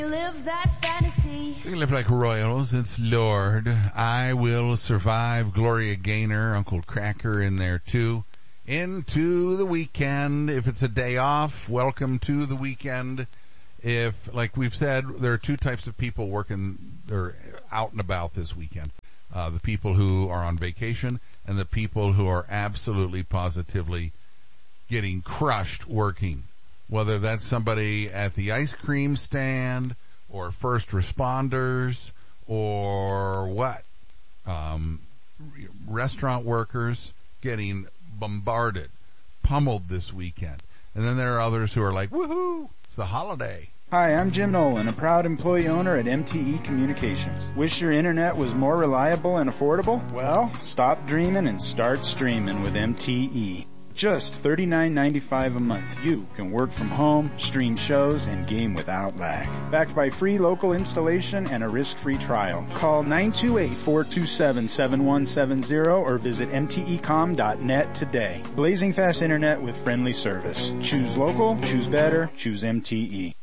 Live that fantasy. We live like royals. It's Lord. I Will Survive. Gloria Gaynor, Uncle Cracker in there too. Into the weekend. If it's a day off, welcome to the weekend. If, like we've said, there are two types of people working, they're out and about this weekend. The people who are on vacation and the people who are absolutely positively getting crushed working. Whether that's somebody at the ice cream stand or first responders or what. Restaurant workers getting bombarded, pummeled this weekend. And then there are others who are like, woohoo, it's the holiday. Hi, I'm Jim Nolan, a proud employee owner at MTE Communications. Wish your internet was more reliable and affordable? Well, stop dreaming and start streaming with MTE. Just $39.95 a month. You can work from home, stream shows, and game without lag. Backed by free local installation and a risk-free trial. Call 928-427-7170 or visit mtecom.net today. Blazing fast internet with friendly service. Choose local, choose better, choose MTE.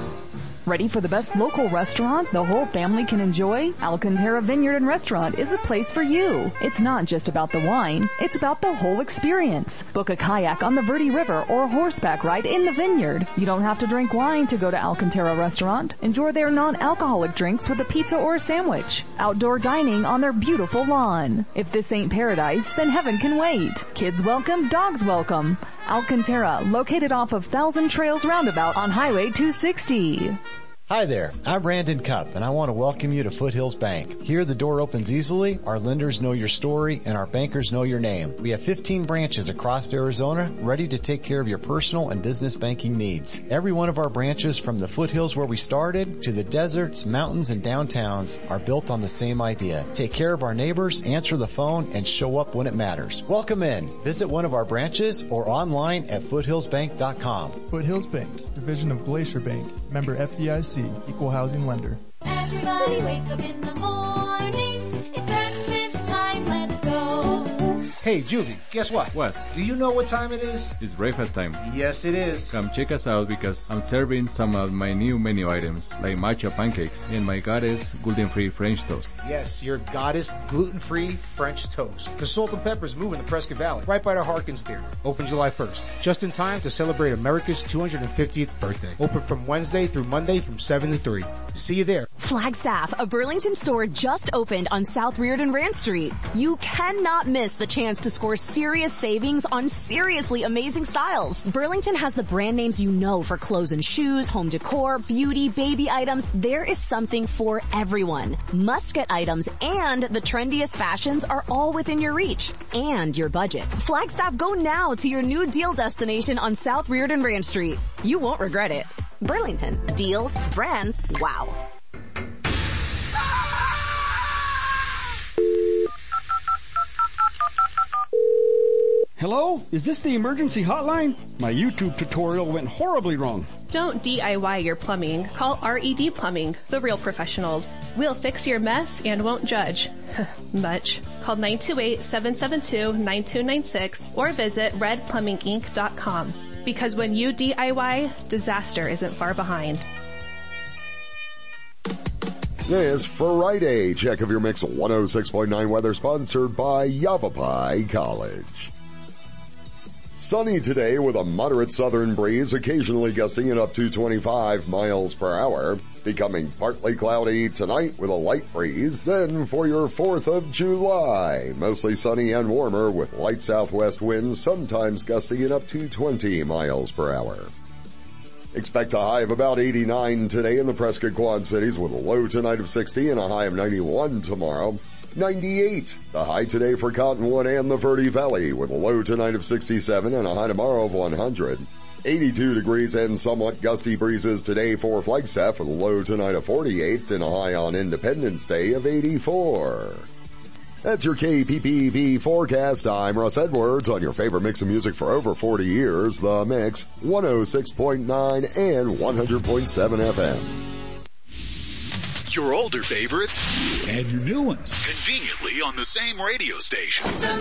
Ready for the best local restaurant the whole family can enjoy? Alcantara Vineyard and Restaurant is a place for you. It's not just about the wine, it's about the whole experience. Book a kayak on the Verde River or a horseback ride in the vineyard. You don't have to drink wine to go to Alcantara Restaurant. Enjoy their non-alcoholic drinks with a pizza or a sandwich. Outdoor dining on their beautiful lawn. If this ain't paradise, then heaven can wait. Kids welcome, dogs welcome. Alcantara, located off of Thousand Trails Roundabout on Highway 260. Hi there, I'm Brandon Cupp, and I want to welcome you to Foothills Bank. Here the door opens easily, our lenders know your story, and our bankers know your name. We have 15 branches across Arizona, ready to take care of your personal and business banking needs. Every one of our branches, from the foothills where we started, to the deserts, mountains, and downtowns, are built on the same idea. Take care of our neighbors, answer the phone, and show up when it matters. Welcome in. Visit one of our branches or online at foothillsbank.com. Foothills Bank, division of Glacier Bank, member FDIC. Equal housing lender. Everybody wake up in the morning. It's breakfast time. Let's go. Hey, Julie, guess what? What? Do you know what time it is? It's breakfast time. Yes, it is. Come check us out because I'm serving some of my new menu items like matcha pancakes and my goddess gluten-free French toast. Yes, your goddess gluten-free French toast. The Salt and Pepper's move in the Prescott Valley, right by the Harkins Theater. Open July 1st. Just in time to celebrate America's 250th birthday. Open from Wednesday through Monday from 7 to 3. See you there. Flagstaff, a Burlington store just opened on South Reardon Ranch Street. You cannot miss the chance to score serious savings on seriously amazing styles. Burlington has the brand names you know for clothes and shoes, home decor, beauty, baby items. There is something for everyone. Must-get items and the trendiest fashions are all within your reach and your budget. Flagstaff, go now to your new deal destination on South Reardon Ranch Street. You won't regret it. Burlington. Deals, brands, wow. Hello? Is this the emergency hotline? My YouTube tutorial went horribly wrong. Don't DIY your plumbing. Call RED Plumbing, the real professionals. We'll fix your mess and won't judge. Much. Call 928-772-9296 or visit redplumbinginc.com. Because when you DIY, disaster isn't far behind. This Friday check of your Mix 106.9 weather sponsored by Yavapai College. Sunny today with a moderate southern breeze, occasionally gusting at up to 25 miles per hour. Becoming partly cloudy tonight with a light breeze. Then for your 4th of July, mostly sunny and warmer with light southwest winds, sometimes gusting at up to 20 miles per hour. Expect a high of about 89 today in the Prescott Quad Cities with a low tonight of 60 and a high of 91 tomorrow. 98, the high today for Cottonwood and the Verde Valley with a low tonight of 67 and a high tomorrow of 100. 82 degrees and somewhat gusty breezes today for Flagstaff with a low tonight of 48 and a high on Independence Day of 84. That's your KPPV forecast. I'm Russ Edwards on your favorite mix of music for over 40 years, The Mix, 106.9 and 100.7 FM. Your older favorites and your new ones conveniently on the same radio station.